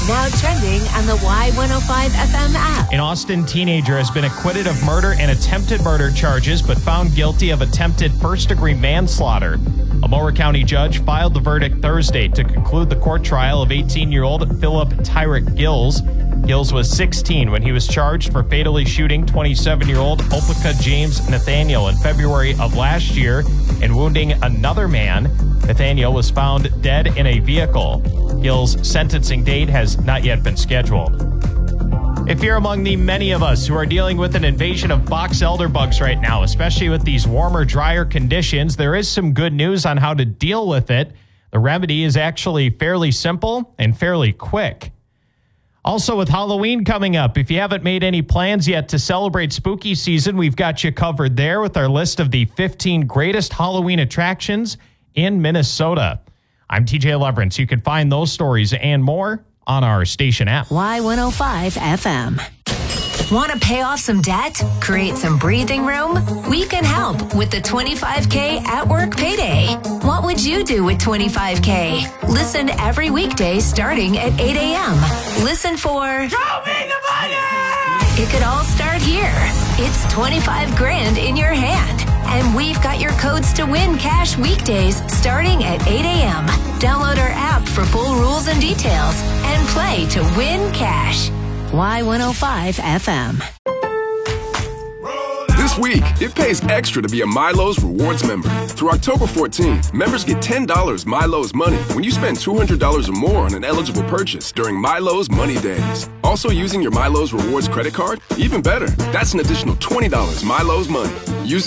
Now trending on the Y105 FM app. An Austin teenager has been acquitted of murder and attempted murder charges, but found guilty of attempted first-degree manslaughter. A Mower County judge filed the verdict Thursday to conclude the court trial of 18-year-old Philip Tyrek Gills. Gills was 16 when he was charged for fatally shooting 27-year-old Opeka James Nathaniel in February of last year and wounding another man. Nathaniel was found dead in a vehicle. Gills' sentencing date has not yet been scheduled. If you're among the many of us who are dealing with an invasion of box elder bugs right now, especially with these warmer, drier conditions, there is some good news on how to deal with it. The remedy is actually fairly simple and fairly quick. Also, with Halloween coming up, if you haven't made any plans yet to celebrate spooky season, we've got you covered there with our list of the 15 greatest Halloween attractions in Minnesota. I'm TJ Leverance. You can find those stories and more on our station app. Y105 FM. Want to pay off some debt? Create some breathing room? We can help with the 25K at work payday. What would you do with 25K? Listen every weekday starting at 8 a.m. Listen for Show me the money! It could all start here. It's 25 grand in your hand. And we've got your codes to win cash weekdays starting at 8 a.m. Download our app for full rules and details and play to win cash. Y105 FM. This week, it pays extra to be a Milo's Rewards member. Through October 14th, members get $10 Milo's Money when you spend $200 or more on an eligible purchase during Milo's Money Days. Also using your Milo's Rewards credit card? Even better, that's an additional $20 Milo's Money. Use